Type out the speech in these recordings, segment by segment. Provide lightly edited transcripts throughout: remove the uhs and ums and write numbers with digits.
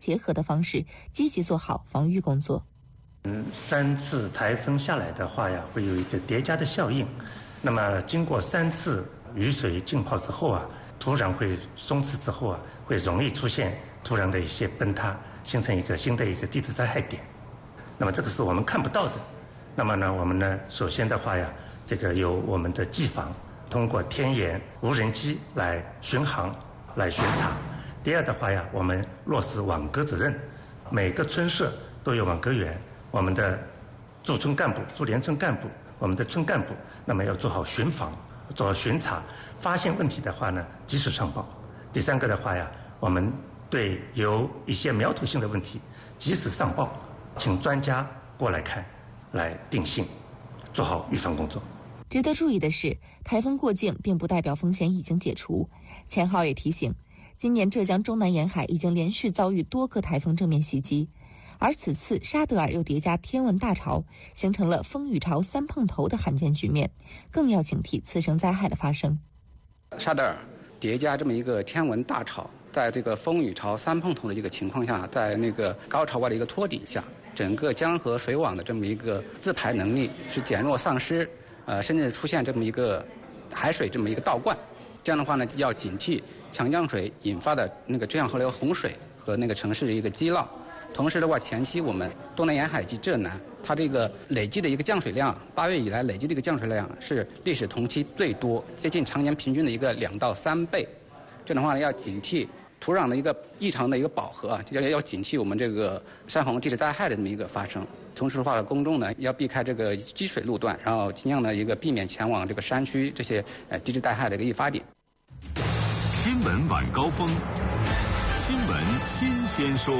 结合的方式，积极做好防御工作。 3次台风下来的话呀，会有一个叠加的效应。那么经过3次雨水浸泡之后啊，土壤会松弛之后啊，会容易出现土壤的一些崩塌，形成一个新的一个地质灾害点。那么这个是我们看不到的。那么呢，我们呢，首先的话呀，这个由我们的机房通过天眼无人机来巡航、来巡查。第二的话呀，我们落实网格责任，每个村社都有网格员，我们的驻村干部、驻联村干部，我们的村干部，那么要做好巡防、做好巡查，发现问题的话呢，及时上报。第三个的话呀，我们对有一些苗头性的问题及时上报，请专家过来看，来定性，做好预防工作。 值得注意的是，台风过境并不代表风险已经解除。钱浩也提醒，今年浙江中南沿海已经连续遭遇多个台风正面袭击，而此次沙德尔又叠加天文大潮，形成了风雨潮3碰头的罕见局面，更要警惕次生灾害的发生。 沙德尔叠加这么一个天文大潮，在这个风雨潮3碰头的一个情况下，在那个高潮外的一个托底下，整个江河水网的这么一个自排能力是减弱丧失，甚至出现这么一个海水这么一个倒灌。这样的话呢，要警惕强降水引发的那个浙江河流洪水和那个城市的一个激涝。同时的话，前期我们东南沿海及浙南，它这个累计的一个降水量，8月以来累计的一个降水量是历史同期最多，接近常年平均的一个2到3倍。这样的话呢，要警惕土壤的一个异常的一个饱和啊，要警惕我们这个山洪地质灾害的这么一个发生。同时的话，公众呢要避开这个积水路段，然后尽量的一个避免前往这个山区这些地质灾害的一个易发点。 新闻晚高峰，新闻新鲜说。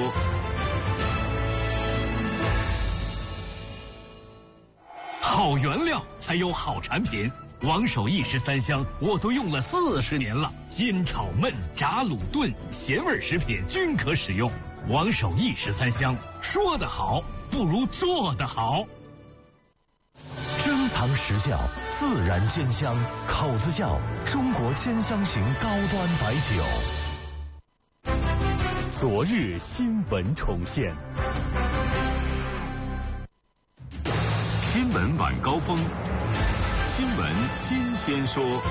好原料才有好产品。王守义13香我都用了40年了，煎炒焖炸卤炖咸味食品均可使用。王守义13香，说得好不如做得好。 珍藏实效，自然鲜香，口子窖中国鲜香型高端白酒。 昨日新闻重现。新闻晚高峰，新闻新鲜说。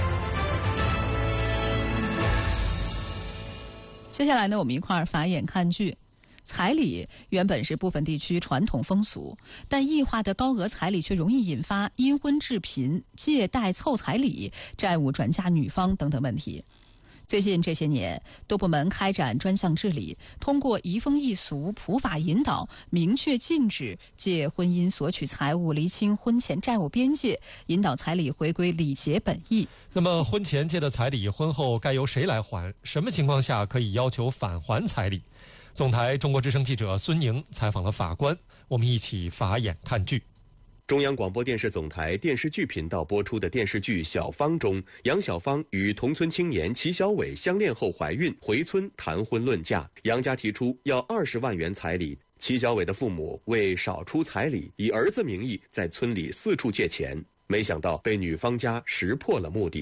接下来呢，我们一块儿法眼看剧。彩礼原本是部分地区传统风俗，但异化的高额彩礼却容易引发因婚致贫、借贷凑彩礼、债务转嫁女方等等问题。最近这些年，多部门开展专项治理，通过移风易俗、普法引导，明确禁止借婚姻索取财物，厘清婚前债务边界，引导彩礼回归礼节本意。 那么，婚前借的彩礼，婚后该由谁来还？什么情况下可以要求返还彩礼？总台中国之声记者孙宁采访了法官，我们一起法眼看剧。 中央广播电视总台电视剧频道播出的电视剧《小芳》中，杨小芳与同村青年齐小伟相恋后怀孕，回村谈婚论嫁，杨家提出要20万元彩礼。齐小伟的父母为少出彩礼，以儿子名义在村里四处借钱，没想到被女方家识破了目的。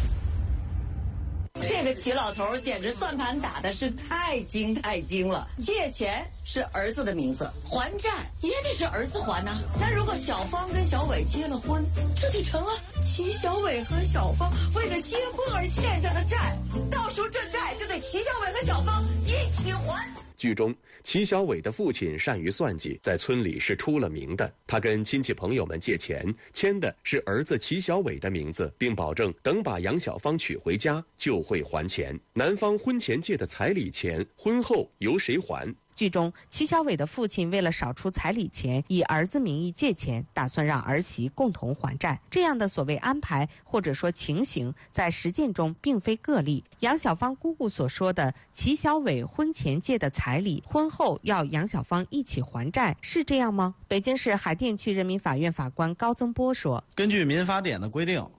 这个齐老头简直算盘打的是太精了，借钱是儿子的名字，还债也得是儿子还呐。那如果小芳跟小伟结了婚，这就成了齐小伟和小芳为了结婚而欠下的债，到时候这债就得齐小伟和小芳一起还。 剧中，齐小伟的父亲善于算计，在村里是出了名的。他跟亲戚朋友们借钱，签的是儿子齐小伟的名字，并保证等把杨小芳娶回家就会还钱。男方婚前借的彩礼钱，婚后由谁还？ 剧中，齐小伟的父亲为了少出彩礼钱，以儿子名义借钱，打算让儿媳共同还债。这样的所谓安排或者说情形，在实践中并非个例。杨小芳姑姑所说的齐小伟婚前借的彩礼，婚后要杨小芳一起还债，是这样吗？北京市海淀区人民法院法官高增波说： 根据民法典的规定，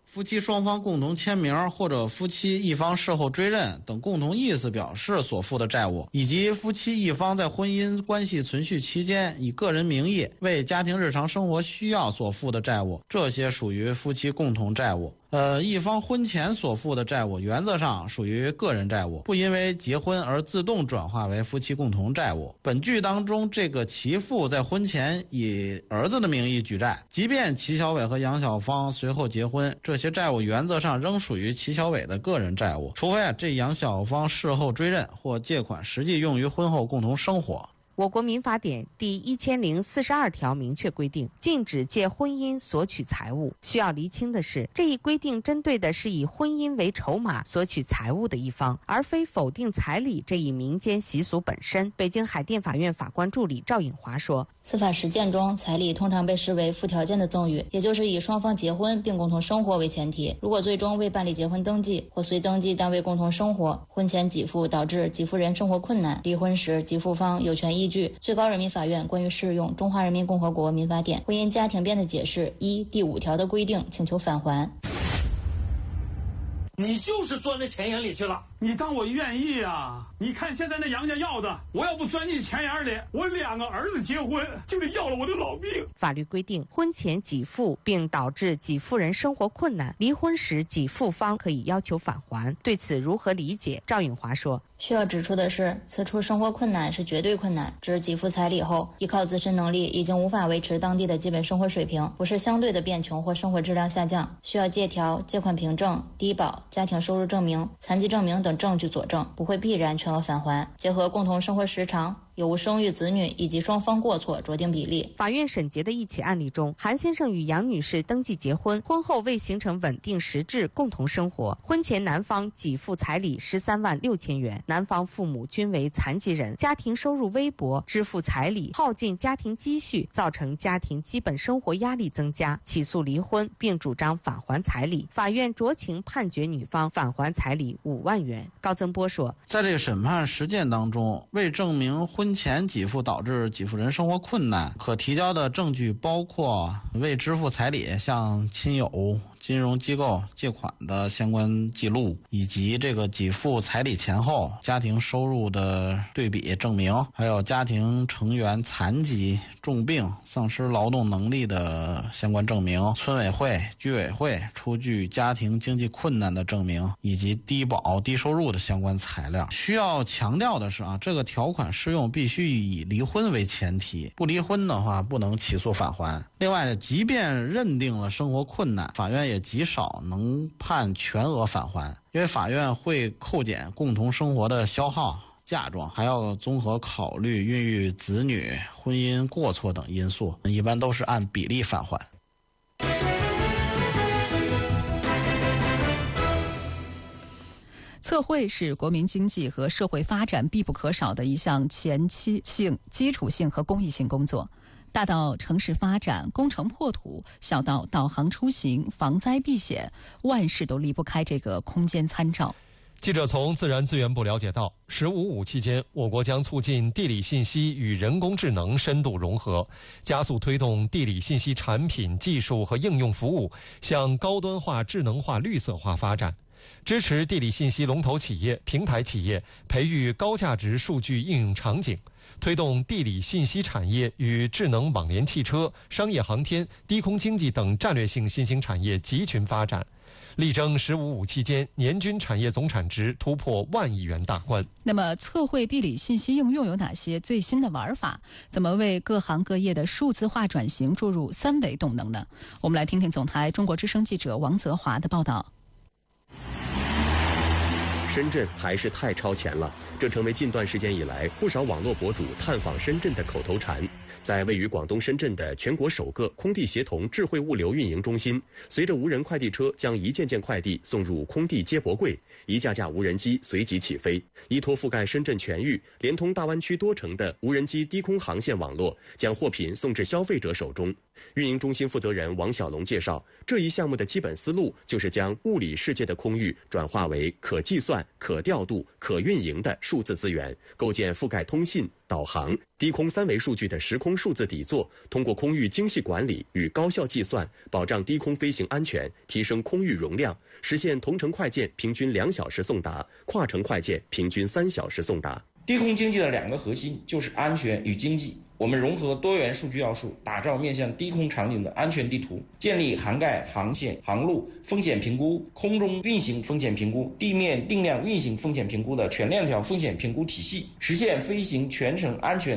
夫妻双方共同签名或者夫妻一方事后追认等共同意思表示所负的债务，以及夫妻一方在婚姻关系存续期间以个人名义为家庭日常生活需要所负的债务，这些属于夫妻共同债务。一方婚前所负的债务原则上属于个人债务，不因为结婚而自动转化为夫妻共同债务。本剧当中，这个其父在婚前以儿子的名义举债，即便齐小伟和杨小芳随后结婚，这些债务原则上仍属于齐小伟的个人债务，除非这杨小芳事后追认或借款实际用于婚后共同生活。 我国民法典第1042条明确规定，禁止借婚姻索取财物。需要厘清的是，这一规定针对的是以婚姻为筹码索取财物的一方，而非否定彩礼这一民间习俗本身。北京海淀法院法官助理赵颖华说， 司法实践中，彩礼通常被视为附条件的赠与，也就是以双方结婚并共同生活为前提。如果最终未办理结婚登记或随登记但未共同生活，婚前给付导致给付人生活困难，离婚时给付方有权依据最高人民法院关于适用《中华人民共和国民法典婚姻家庭编的解释1第5条的规定请求返还。 你就是钻在钱眼里去了， 你当我愿意啊？你看现在那杨家要的，我要不钻进钱眼里，我2个儿子结婚就得要了我的老命。 法律规定，婚前给付并导致给付人生活困难，离婚时给付方可以要求返还。对此如何理解？赵颖华说， 需要指出的是，此处生活困难是绝对困难，指给付彩礼后依靠自身能力已经无法维持当地的基本生活水平，不是相对的变穷或生活质量下降，需要借条、借款凭证、低保、家庭收入证明、残疾证明等证据佐证，不会必然全额返还。结合共同生活时长、有无生育子女以及双方过错酌定比例。 法院审结的一起案例中，韩先生与杨女士登记结婚，婚后未形成稳定实质共同生活。婚前男方给付彩礼13万6千元，男方父母均为残疾人，家庭收入微薄，支付彩礼耗尽家庭积蓄，造成家庭基本生活压力增加，起诉离婚并主张返还彩礼。法院酌情判决女方返还彩礼5万元。高增波说， 在这个审判实践当中，为证明婚前给付导致给付人生活困难，可提交的证据包括未支付彩礼向亲友、金融机构借款的相关记录，以及这个给付彩礼前后家庭收入的对比证明，还有家庭成员残疾、重病、丧失劳动能力的相关证明，村委会、居委会出具家庭经济困难的证明，以及低保、低收入的相关材料。需要强调的是这个条款适用必须以离婚为前提，不离婚的话不能起诉返还。另外，即便认定了生活困难，法院也极少能判全额返还，因为法院会扣减共同生活的消耗、嫁妆，还要综合考虑孕育子女、婚姻过错等因素，一般都是按比例返还。 测绘是国民经济和社会发展必不可少的一项前期性、基础性和公益性工作。大到城市发展、工程破土，小到导航出行、防灾避险，万事都离不开这个空间参照。 记者从自然资源部了解到，15.5期间，我国将促进地理信息与人工智能深度融合，加速推动地理信息产品、技术和应用服务向高端化、智能化、绿色化发展，支持地理信息龙头企业、平台企业培育高价值数据应用场景，推动地理信息产业与智能网联汽车、商业航天、低空经济等战略性新兴产业集群发展，力争15.5期间年均产业总产值突破1万亿元大关。 那么，测绘地理信息应用有哪些最新的玩法？怎么为各行各业的数字化转型注入3维动能呢？我们来听听总台中国之声记者王泽华的报道。 深圳还是太超前了，这成为近段时间以来不少网络博主探访深圳的口头禅。在位于广东深圳的全国首个空地协同智慧物流运营中心，随着无人快递车将一件件快递送入空地接驳柜，一架架无人机随即起飞，依托覆盖深圳全域、连通大湾区多城的无人机低空航线网络，将货品送至消费者手中。运营中心负责人王小龙介绍，这一项目的基本思路就是将物理世界的空域转化为可计算、可调度、可运营的数字资源，构建覆盖通信、 导航。低空3维数据的时空数字底座，通过空域精细管理与高效计算，保障低空飞行安全，提升空域容量，实现同程快件平均2小时送达，跨程快件平均3小时送达。 低空经济的2个核心就是安全与经济。我们融合多元数据要素，打造面向低空场景的安全地图，建立涵盖航线、航路风险评估、空中运行风险评估、地面定量运行风险评估的全链条风险评估体系，实现飞行全程安全